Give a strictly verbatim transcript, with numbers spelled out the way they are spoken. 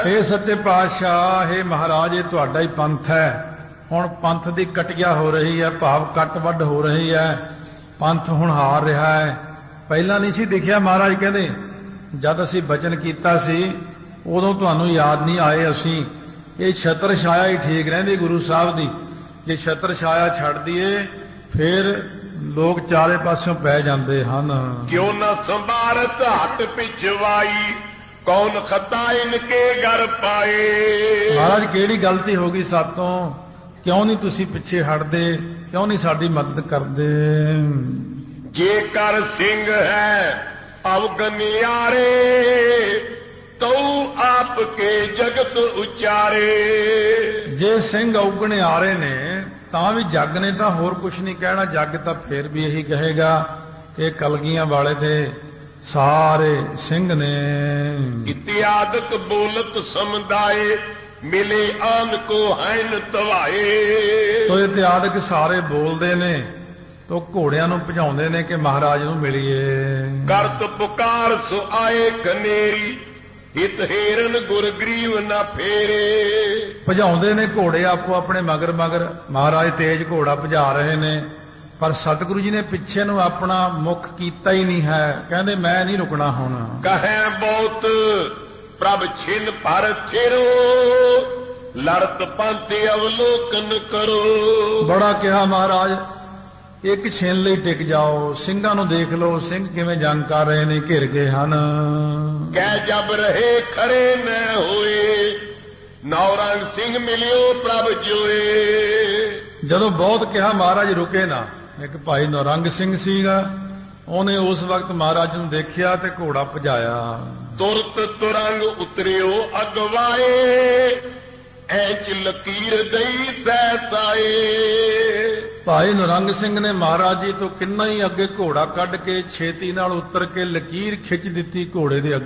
हे सच्चे पातशाह, हे महाराज, ये तुहाडा ही पंथ है। हुण पंथ की कटिया हो रही है, भाव कट वड हो रही है, पंथ हुण हार रहा है। पहला नहीं सी दिखिया महाराज कहते जद असी बचन किया सी उदों तुहानूं याद नहीं आए। असी ये छत्र छाया ही ठीक रहिंदी गुरु साहब दी। जे छत्र छाया छड़ दईए फिर लोग चारे पासों पै जाते हैं। क्यों न संभारत हट पिछवाई, कौन खता इनके घर पाए। महाराज केड़ी गलती हो गई सातों, क्यों नहीं तुसी पिछे हटदे, क्यों नहीं साडी मदद करदे। जेकर सिंह है अवगनियारे, तो आपके जगत उचारे। जे सिंह उगने आ रहे ने तां भी जग ने तां होर कुछ नहीं कहना, जग तां फिर भी यही कहेगा कि कलगियां वाले थे सारे सिंह ने। इत्यादक बोलत समुदाय, मिले आन को हैन तवाए। सो इत्यादक सारे बोलते ने तो घोड़ियां नूं भजाउंदे ने कि महाराज नूं मिलिए। करत पुकार सो आए कनेरी, हित हेरन गुरगरीव न फेरे। भजाउंदे ने घोड़े आपो अपने मगर मगर, महाराज तेज घोड़ा भजा रहे ने, पर सतगुरु जी ने पिछे नूं अपना मुख कीता ही नहीं है। कहंदे मैं नहीं रुकना हुण। कहे बहुत प्रभ छिन पर थिरो, लड़त पंथ अवलोकन करो। बड़ा कहा महाराज एक छिन लई टिक जाओ, ਸਿੰਘਾਂ ਨੂੰ देख लो सिंह किवें जंग कर रहे ने, घिर गए हैं। कह जब रहे खड़े न होए, नौरंग सिंह मिलियो प्रभ जोए। जदों बहुत कहा महाराज रुके ना, एक भाई नौरंग सिंह सीगा, ਉਹਨੇ उस वक्त महाराज ਨੂੰ देखिया ते घोड़ा भजाया। तुरत तुरंग उतरियो अगवाए, ऐच लकीर दई सहसाए। भाई नौरंग सिंह ने महाराज जी तो किन्ना ही अगे घोड़ा कढ़ के छेती नाल उतर के लकीर खिंच दिती घोड़े दे।